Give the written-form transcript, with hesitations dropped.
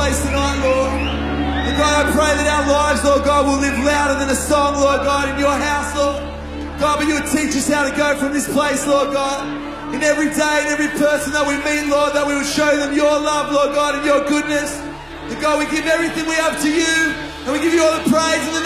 place tonight, Lord. And God, I pray that our lives, Lord God, will live louder than a song, Lord God, in your house, Lord. God, but you would teach us how to go from this place, Lord God. In every day and every person that we meet, Lord, that we would show them your love, Lord God, and your goodness. And God, we give everything we have to you, and we give you all the praise and the